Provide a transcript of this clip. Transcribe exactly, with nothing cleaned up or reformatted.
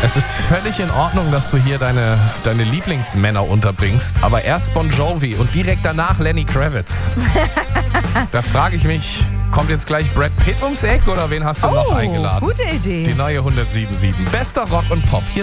Es ist völlig in Ordnung, dass du hier deine, deine Lieblingsmänner unterbringst, aber erst Bon Jovi und direkt danach Lenny Kravitz. Da frage ich mich, kommt jetzt gleich Brad Pitt ums Eck oder wen hast du Oh, noch eingeladen? gute Idee. Die neue hundertsieben Komma sieben. Bester Rock und Pop. Hier